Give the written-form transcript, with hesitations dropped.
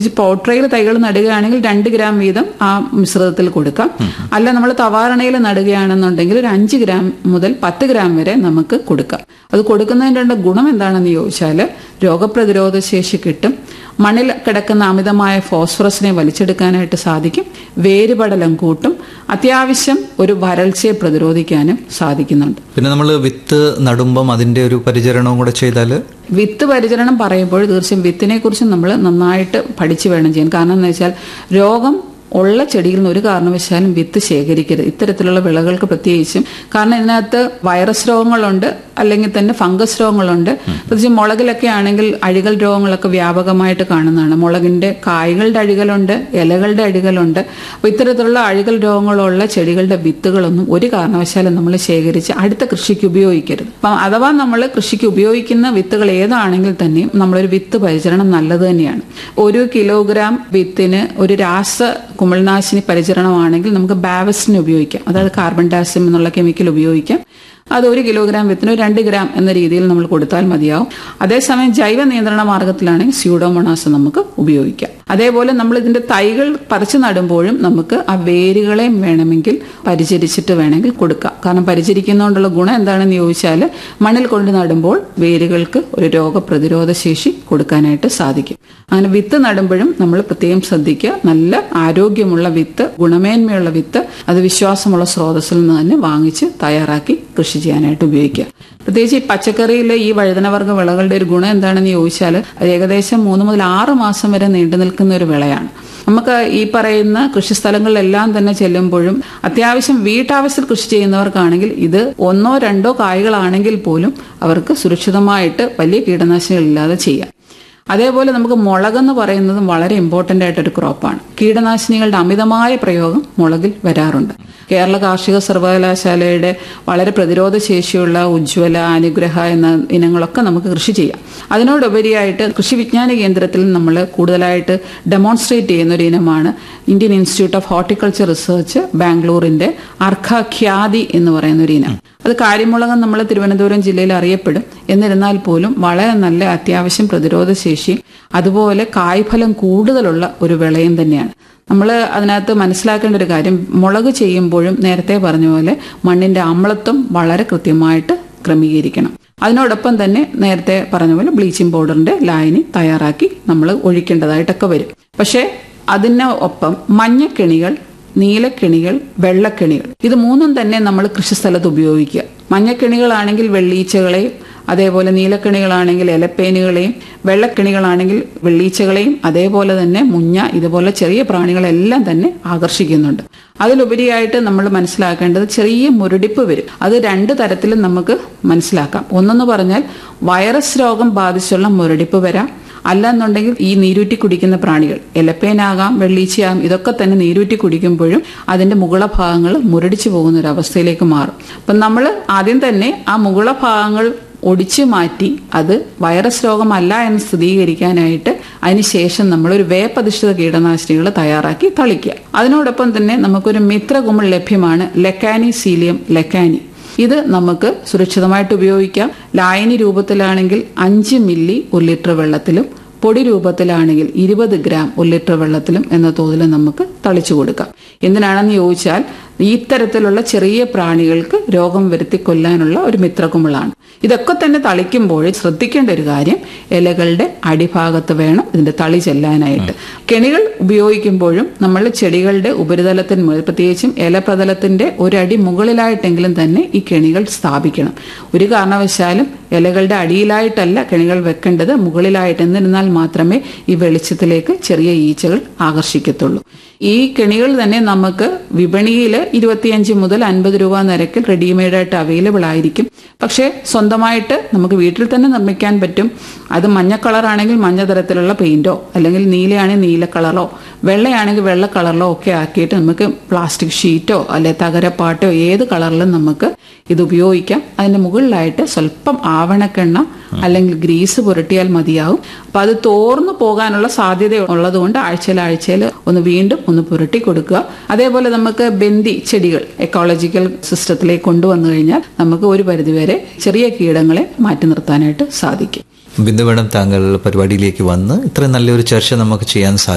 പോട്രയിൽ തൈകൾ നടുകയാണെങ്കിൽ 2 ഗ്രാം വീതം ആ മിശ്രിതത്തിൽ കൊടുക്കാം. അല്ല നമ്മൾ തവാരണയിൽ നടുകയാണെന്നുണ്ടെങ്കിൽ ഒരു 5 ഗ്രാം മുതൽ 10 ഗ്രാം വരെ നമുക്ക് കൊടുക്കാം. അത് കൊടുക്കുന്നതിൻ്റെ ഗുണം എന്താണെന്ന് ചോദിച്ചാൽ രോഗപ്രതിരോധ ശേഷി കിട്ടും, മണ്ണിൽ കിടക്കുന്ന അമിതമായ ഫോസ്ഫറസിനെ വലിച്ചെടുക്കാനായിട്ട് സാധിക്കും, വേരുപടലം കൂട്ടും, അത്യാവശ്യം ഒരു വരൾച്ചയെ പ്രതിരോധിക്കാനും സാധിക്കുന്നുണ്ട്. പിന്നെ നമ്മൾ വിത്ത് നടുമ്പം അതിന്റെ ഒരു പരിചരണവും കൂടെ ചെയ്താൽ, വിത്ത് പരിചരണം പറയുമ്പോൾ തീർച്ചയായും വിത്തിനെ കുറിച്ച് നമ്മൾ നന്നായിട്ട് പഠിച്ചു വേണം ചെയ്യാൻ. കാരണം എന്ന് വെച്ചാൽ രോഗം ഉള്ള ചെടിയിൽ നിന്ന് ഒരു കാരണവശാലും വിത്ത് ശേഖരിക്കരുത്, ഇത്തരത്തിലുള്ള വിളകൾക്ക് പ്രത്യേകിച്ചും. കാരണം ഇതിനകത്ത് വൈറസ് രോഗങ്ങളുണ്ട്, അല്ലെങ്കിൽ തന്നെ ഫംഗസ് രോഗങ്ങളുണ്ട്. പ്രത്യേകിച്ച് മുളകിലൊക്കെ ആണെങ്കിൽ അഴികൽ രോഗങ്ങളൊക്കെ വ്യാപകമായിട്ട് കാണുന്നതാണ്. മുളകിന്റെ കായ്കളുടെ അഴികലുണ്ട്, ഇലകളുടെ അഴികലുണ്ട്. അപ്പോൾ ഇത്തരത്തിലുള്ള അഴികൽ രോഗങ്ങളുള്ള ചെടികളുടെ വിത്തുകളൊന്നും ഒരു കാരണവശാലും നമ്മൾ ശേഖരിച്ച് അടുത്ത കൃഷിക്ക് ഉപയോഗിക്കരുത്. അപ്പം അഥവാ നമ്മൾ കൃഷിക്ക് ഉപയോഗിക്കുന്ന വിത്തുകൾ ഏതാണെങ്കിൽ തന്നെയും നമ്മളൊരു വിത്ത് പരിചരണം നല്ലത് തന്നെയാണ്. 1 കിലോഗ്രാം വിത്തിന് ഒരു രാസ കുമിൾനാശിനി പരിചരണമാണെങ്കിൽ നമുക്ക് ബാവസ്റ്റിൻ ഉപയോഗിക്കാം, അതായത് കാർബൺ ഡാസിയം എന്നുള്ള കെമിക്കൽ ഉപയോഗിക്കാം. അത് 1 കിലോഗ്രാം വിത്തിന് 2 ഗ്രാം എന്ന രീതിയിൽ നമ്മൾ കൊടുത്താൽ മതിയാവും. അതേസമയം ജൈവ നിയന്ത്രണ മാർഗത്തിലാണെങ്കിൽ സ്യൂഡോമോണാസ് നമുക്ക് ഉപയോഗിക്കാം. അതേപോലെ നമ്മൾ ഇതിന്റെ തൈകൾ പറിച്ചു നടുമ്പോഴും നമുക്ക് ആ വേരുകളെ വേണമെങ്കിൽ പരിചരിച്ചിട്ട് വേണമെങ്കിൽ കൊടുക്കാം. കാരണം പരിചരിക്കുന്നതുകൊണ്ടുള്ള ഗുണം എന്താണെന്ന് ചോദിച്ചാൽ മണ്ണിൽ കൊണ്ട് നടുമ്പോൾ വേരുകൾക്ക് ഒരു രോഗപ്രതിരോധ ശേഷി കൊടുക്കാനായിട്ട് സാധിക്കും. അങ്ങനെ വിത്ത് നടുമ്പോഴും നമ്മൾ പ്രത്യേകം ശ്രദ്ധിക്കുക, നല്ല ആരോഗ്യമുള്ള വിത്ത്, ഗുണമേന്മയുള്ള വിത്ത്, അത് വിശ്വാസമുള്ള സ്രോതസ്സിൽ നിന്ന് തന്നെ വാങ്ങിച്ച് തയ്യാറാക്കി കൃഷി ചെയ്യാനായിട്ട് ഉപയോഗിക്കുക. പ്രത്യേകിച്ച് ഈ പച്ചക്കറിയിലെ ഈ വഴുതനവർഗ വിളകളുടെ ഒരു ഗുണം എന്താണെന്ന് ചോദിച്ചാൽ അത് ഏകദേശം 3 മുതൽ 6 മാസം വരെ നീണ്ടു നിൽക്കുന്ന ഒരു വിളയാണ്. നമുക്ക് ഈ പറയുന്ന കൃഷിസ്ഥലങ്ങളിലെല്ലാം തന്നെ ചെല്ലുമ്പോഴും അത്യാവശ്യം വീട്ടാവശ്യത്തിൽ കൃഷി ചെയ്യുന്നവർക്കാണെങ്കിൽ ഇത് 1-2 കായ്കളാണെങ്കിൽ പോലും അവർക്ക് സുരക്ഷിതമായിട്ട് വലിയ കീടനാശിനികളില്ലാതെ ചെയ്യാം. അതേപോലെ നമുക്ക് മുളകെന്ന് പറയുന്നതും വളരെ ഇമ്പോർട്ടൻ്റ് ആയിട്ടൊരു ക്രോപ്പാണ്. കീടനാശിനികളുടെ അമിതമായ പ്രയോഗം മുളകിൽ വരാറുണ്ട്. കേരള കാർഷിക സർവകലാശാലയുടെ വളരെ പ്രതിരോധ ശേഷിയുള്ള ഉജ്ജ്വല, അനുഗ്രഹ എന്ന ഇനങ്ങളൊക്കെ നമുക്ക് കൃഷി ചെയ്യാം. അതിനോടുപരിയായിട്ട് കൃഷി വിജ്ഞാന കേന്ദ്രത്തിൽ നമ്മൾ കൂടുതലായിട്ട് ഡെമോൺസ്ട്രേറ്റ് ചെയ്യുന്ന ഒരു ഇനമാണ് Indian institute of horticulture research ബാംഗ്ലൂരിന്റെ അർഖ ഖ്യാതി എന്ന് പറയുന്ന ഒരു ഇനം. അത് കാര്യമുളകം നമ്മൾ തിരുവനന്തപുരം ജില്ലയിൽ അറിയപ്പെടും. എന്നിരുന്നാൽ പോലും വളരെ നല്ല അത്യാവശ്യം പ്രതിരോധ ശേഷിയും അതുപോലെ കായ്ഫലം കൂടുതലുള്ള ഒരു വിളയും തന്നെയാണ്. നമ്മൾ അതിനകത്ത് മനസ്സിലാക്കേണ്ട ഒരു കാര്യം, മുളക് ചെയ്യുമ്പോഴും നേരത്തെ പറഞ്ഞ പോലെ മണ്ണിന്റെ അമ്ലത്വം വളരെ കൃത്യമായിട്ട് ക്രമീകരിക്കണം. അതിനോടൊപ്പം തന്നെ നേരത്തെ പറഞ്ഞ പോലെ ബ്ലീച്ചിങ് പൗഡറിന്റെ ലായനി തയ്യാറാക്കി നമ്മൾ ഒഴിക്കേണ്ടതായിട്ടൊക്കെ വരും. പക്ഷേ അതിന് ഒപ്പം മഞ്ഞക്കെണികൾ, നീലക്കെണികൾ, വെള്ളക്കെണികൾ, ഇത് 3ഉം തന്നെ നമ്മൾ കൃഷിസ്ഥലത്ത് ഉപയോഗിക്കുക. മഞ്ഞക്കെണികളാണെങ്കിൽ വെള്ളീച്ചകളെയും, അതേപോലെ നീലക്കെണികളാണെങ്കിൽ ഇലപ്പേനുകളെയും, വെള്ളക്കെണികളാണെങ്കിൽ വെള്ളീച്ചകളെയും, അതേപോലെ തന്നെ മുഞ്ഞ, ഇതുപോലെ ചെറിയ പ്രാണികളെല്ലാം തന്നെ ആകർഷിക്കുന്നുണ്ട്. അതിലുപരിയായിട്ട് നമ്മൾ മനസ്സിലാക്കേണ്ടത് ചെറിയ മുരടിപ്പ് വരും. അത് 2 തരത്തിലും നമുക്ക് മനസ്സിലാക്കാം. ഒന്നെന്ന് പറഞ്ഞാൽ വൈറസ് രോഗം ബാധിച്ചുള്ള മുരടിപ്പ് വരാം. അല്ലെന്നുണ്ടെങ്കിൽ ഈ നീരൂറ്റി കുടിക്കുന്ന പ്രാണികൾ, ഇലപ്പേനാകാം, വെള്ളീച്ചയാകാം, ഇതൊക്കെ തന്നെ നീരൂറ്റി കുടിക്കുമ്പോഴും അതിന്റെ മുകള ഭാഗങ്ങൾ മുരടിച്ചു പോകുന്ന ഒരു അവസ്ഥയിലേക്ക് മാറും. അപ്പം നമ്മൾ ആദ്യം തന്നെ ആ മുകള ഭാഗങ്ങൾ ഒടിച്ചു മാറ്റി അത് വൈറസ് രോഗമല്ല എന്ന് സ്ഥിരീകരിക്കാനായിട്ട് അതിനുശേഷം നമ്മളൊരു വേപ്പധിഷ്ഠിത കീടനാശിനികൾ തയ്യാറാക്കി തളിക്കുക. അതിനോടൊപ്പം തന്നെ നമുക്കൊരു മിത്രകുമിൾ ലഭ്യമാണ്, ലെക്കാനിസീലിയം ലെക്കാനി. ഇത് നമുക്ക് സുരക്ഷിതമായിട്ട് ഉപയോഗിക്കാം. ലായനി രൂപത്തിലാണെങ്കിൽ 5 മില്ലി 1 ലിറ്റർ വെള്ളത്തിലും, പൊടി രൂപത്തിലാണെങ്കിൽ 20 ഗ്രാം 1 ലിറ്റർ വെള്ളത്തിലും എന്ന തോതിൽ നമുക്ക് തളിച്ചു കൊടുക്കാം. എന്തിനാണെന്ന് ചോദിച്ചാൽ ഇത്തരത്തിലുള്ള ചെറിയ പ്രാണികൾക്ക് രോഗം വരുത്തി കൊല്ലാനുള്ള ഒരു മിത്രകുമിളാണ്. ഇതൊക്കെ തന്നെ തളിക്കുമ്പോൾ ശ്രദ്ധിക്കേണ്ട ഒരു കാര്യം, ഇലകളുടെ അടിഭാഗത്ത് വേണം ഇതിന്റെ തളി ചെല്ലാനായിട്ട്. കെണികൾ ഉപയോഗിക്കുമ്പോഴും നമ്മൾ ചെടികളുടെ ഉപരിതലത്തിന് മുകളിൽ, പ്രത്യേകിച്ചും ഇലപ്രതലത്തിന്റെ 1 അടി മുകളിലായിട്ടെങ്കിലും തന്നെ ഈ കെണികൾ സ്ഥാപിക്കണം. ഒരു കാരണവശാലും ഇലകളുടെ അടിയിലായിട്ടല്ല കെണികൾ വെക്കേണ്ടത്, മുകളിലായിട്ട്. എന്നിരുന്നാൽ മാത്രമേ ഈ വെളിച്ചത്തിലേക്ക് ചെറിയ ഈച്ചകൾ ആകർഷിക്കത്തുള്ളൂ. ഈ കെണികൾ തന്നെ നമുക്ക് വിപണിയിൽ 25 മുതൽ 50 രൂപ നിരക്കിൽ റെഡിമെയ്ഡായിട്ട് അവൈലബിൾ ആയിരിക്കും. പക്ഷേ സ്വന്തമായിട്ട് നമുക്ക് വീട്ടിൽ തന്നെ നിർമ്മിക്കാൻ പറ്റും. അത് മഞ്ഞ കളറാണെങ്കിൽ മഞ്ഞ തരത്തിലുള്ള പെയിന്റോ, അല്ലെങ്കിൽ നീലയാണെങ്കിൽ നീല കളറോ, വെള്ളയാണെങ്കിൽ വെള്ള കളറിലോ ഒക്കെ ആക്കിയിട്ട് നമുക്ക് പ്ലാസ്റ്റിക് ഷീറ്റോ അല്ലെ തകരപ്പാട്ടോ ഏത് കളറിലും നമുക്ക് ഇത് ഉപയോഗിക്കാം. അതിന്റെ മുകളിലായിട്ട് സ്വല്പം ആവണക്കെണ്ണ അല്ലെങ്കിൽ ഗ്രീസ് പുരട്ടിയാൽ മതിയാവും. അപ്പൊ അത് തോർന്നു പോകാനുള്ള സാധ്യത ഉള്ളതുകൊണ്ട് ആഴ്ചയിൽ വീണ്ടും ഒന്ന് പുരട്ടി കൊടുക്കുക. അതേപോലെ നമുക്ക് ബന്ദി ചെടികൾ എക്കോളജിക്കൽ സിസ്റ്റത്തിലേക്ക് കൊണ്ടുവന്നു കഴിഞ്ഞാൽ നമുക്ക് ഒരു പരിധിവരെ ചെറിയ കീടങ്ങളെ മാറ്റി നിർത്താനായിട്ട് സാധിക്കും. ബിന്ദു മേഡം, താങ്കൾ പരിപാടിയിലേക്ക് വന്ന് ഇത്രയും നല്ലൊരു ചർച്ച നമുക്ക് ചെയ്യാൻ സാധിക്കും.